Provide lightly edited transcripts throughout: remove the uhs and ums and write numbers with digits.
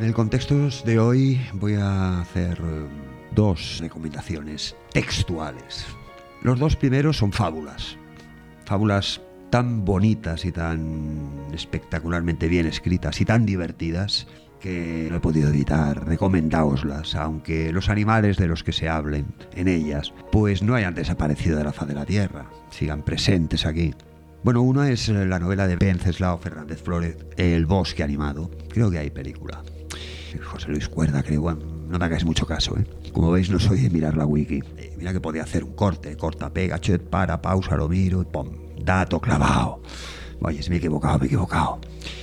el contexto de hoy voy a hacer dos recomendaciones textuales. Los dos primeros son fábulas. Fábulas tan bonitas y tan espectacularmente bien escritas y tan divertidas que no he podido evitar recomendaoslas, aunque los animales de los que se hablen en ellas pues no hayan desaparecido de la faz de la tierra, sigan presentes aquí. Bueno, uno es la novela de Wenceslao Fernández Flórez, El bosque animado. Creo que hay película. José Luis Cuerda, creo. Bueno, no me hagáis mucho caso, ¿eh? Como veis, no soy de mirar la wiki. Mira que podía hacer un corte, corta, pega, chet, para, pausa, lo miro, pum, dato clavado. Oye, me he equivocado.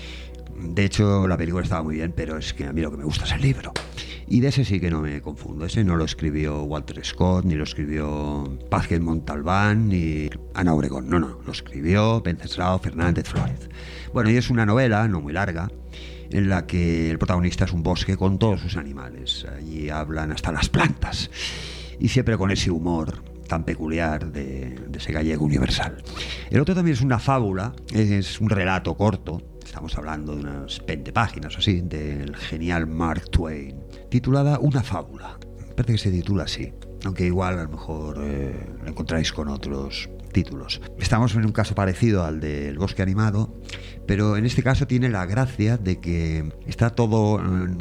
De hecho, la película estaba muy bien, pero es que a mí lo que me gusta es el libro. Y de ese sí que no me confundo. Ese no lo escribió Walter Scott, ni lo escribió Pazquez Montalbán, ni Ana Obregón. No, lo escribió Wenceslao Fernández Flórez. Bueno, y es una novela, no muy larga, en la que el protagonista es un bosque con todos sus animales. Allí hablan hasta las plantas. Y siempre con ese humor tan peculiar de ese gallego universal. El otro también es una fábula, es un relato corto. Estamos hablando de unas 20 páginas o así, del genial Mark Twain, titulada Una fábula. Me parece que se titula así, aunque igual a lo mejor lo encontráis con otros títulos. Estamos en un caso parecido al del bosque animado, pero en este caso tiene la gracia de que está todo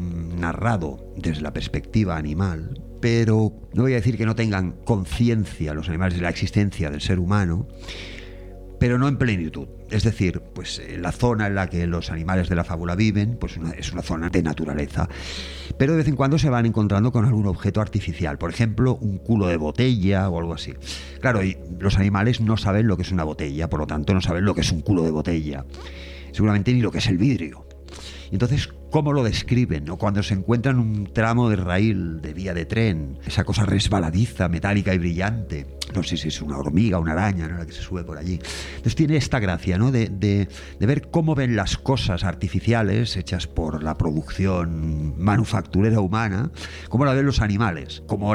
narrado desde la perspectiva animal, pero no voy a decir que no tengan conciencia los animales de la existencia del ser humano, pero no en plenitud. Es decir, pues la zona en la que los animales de la fábula viven pues es una zona de naturaleza, pero de vez en cuando se van encontrando con algún objeto artificial, por ejemplo, un culo de botella o algo así. Claro, y los animales no saben lo que es una botella, por lo tanto no saben lo que es un culo de botella, seguramente ni lo que es el vidrio. Entonces, ¿cómo lo describen? O cuando se encuentran un tramo de raíl de vía de tren, esa cosa resbaladiza, metálica y brillante, no sé si es una hormiga, una araña, ¿no?, la que se sube por allí. Entonces tiene esta gracia, ¿no?, de ver cómo ven las cosas artificiales hechas por la producción manufacturera humana, cómo la ven los animales, cómo